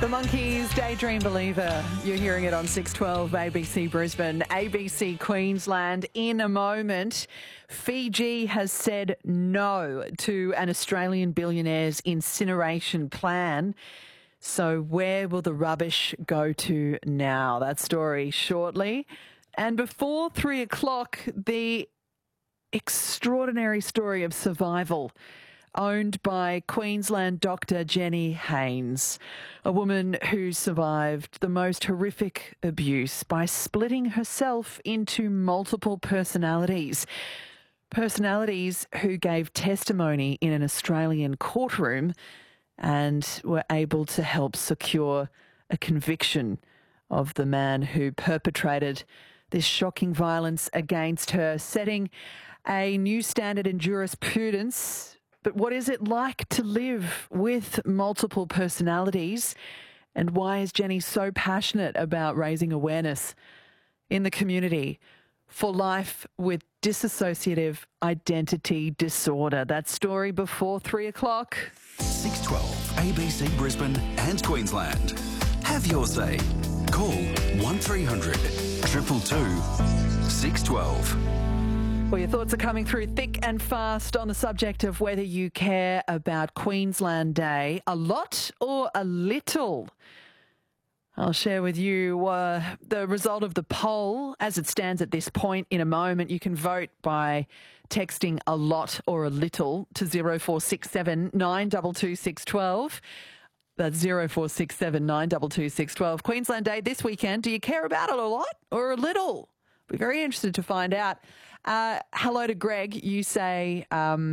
The Monkees, Daydream Believer. You're hearing it on 612 ABC Brisbane, ABC Queensland. In a moment, Fiji has said no to an Australian billionaire's incineration plan. So where will the rubbish go to now? That story shortly. And before 3 o'clock, the extraordinary story of survival owned by Queensland doctor Jenny Haynes, a woman who survived the most horrific abuse by splitting herself into multiple personalities. Personalities who gave testimony in an Australian courtroom and were able to help secure a conviction of the man who perpetrated this shocking violence against her, setting a new standard in jurisprudence. But what is it like to live with multiple personalities? And why is Jenny so passionate about raising awareness in the community for life with dissociative identity disorder? That story before 3 o'clock. 612 ABC Brisbane and Queensland. Have your say. Call 1300 222 612. Well, your thoughts are coming through thick and fast on the subject of whether you care about Queensland Day a lot or a little. I'll share with you the result of the poll as it stands at this point in a moment. You can vote by texting a lot or a little to 0467 922 612. That's 0467 922 612. Queensland Day this weekend. Do you care about it a lot or a little? We're very interested to find out. Hello to Greg. You say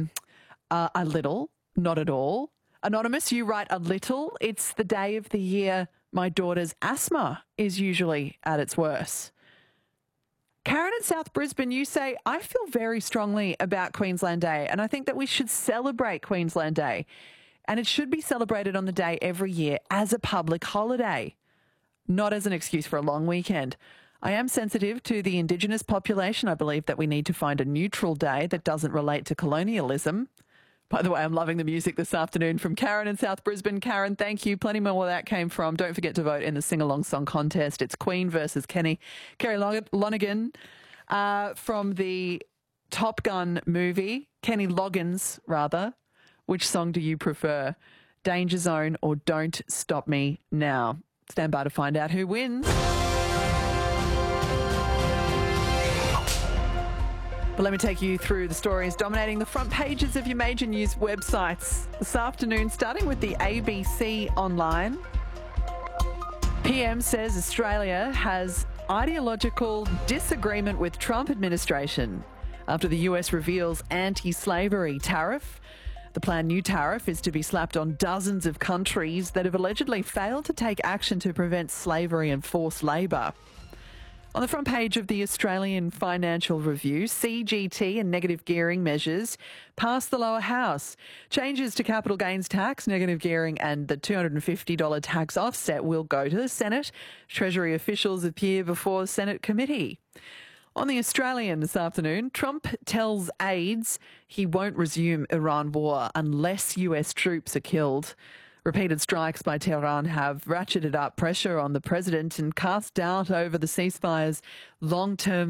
a little, not at all. Anonymous, you write a little. It's the day of the year my daughter's asthma is usually at its worst. Karen in South Brisbane, you say, I feel very strongly about Queensland Day, and I think that we should celebrate Queensland Day. And it should be celebrated on the day every year as a public holiday, not as an excuse for a long weekend. I am sensitive to the Indigenous population. I believe that we need to find a neutral day that doesn't relate to colonialism. By the way, I'm loving the music this afternoon from Karen in South Brisbane. Karen, thank you. Plenty more where that came from. Don't forget to vote in the sing-along song contest. It's Queen versus Kerry Lonergan from the Top Gun movie. Kenny Loggins, rather. Which song do you prefer? Danger Zone or Don't Stop Me Now? Stand by to find out who wins. But let me take you through the stories dominating the front pages of your major news websites this afternoon, starting with the ABC Online. PM says Australia has ideological disagreement with Trump administration after the US reveals anti-slavery tariff. The planned new tariff is to be slapped on dozens of countries that have allegedly failed to take action to prevent slavery and forced labour. On the front page of the Australian Financial Review, CGT and negative gearing measures passed the lower house. Changes to capital gains tax, negative gearing and the $250 tax offset will go to the Senate. Treasury officials appear before the Senate committee. On the Australian this afternoon, Trump tells aides he won't resume Iran war unless US troops are killed. Repeated strikes by Tehran have ratcheted up pressure on the president and cast doubt over the ceasefire's long-term